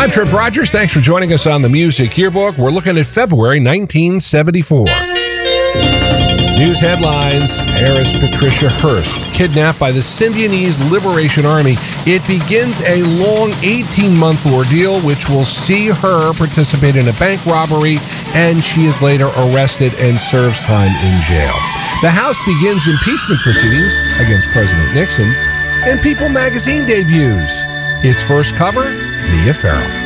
I'm Trip Rogers. Thanks for joining us on the Music Yearbook. We're looking at February 1974. News headlines: heiress Patricia Hearst kidnapped by the Symbionese Liberation Army. It begins a long 18-month ordeal, which will see her participate in a bank robbery, and she is later arrested and serves time in jail. The House begins impeachment proceedings against President Nixon, and People magazine debuts its first cover, Mia Farrow.